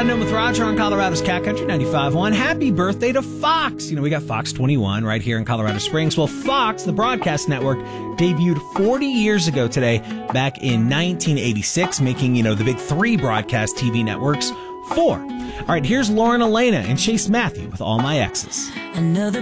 Riding Home with Roger on Colorado's Cat Country 95.1. Happy birthday to Fox. You know, we got Fox 21 right here in Colorado Springs. Well, Fox, the broadcast network, debuted 40 years ago today, back in 1986, making, the big three broadcast TV networks four. All right, here's Lauren Elena and Chase Matthew with All My Exes. Another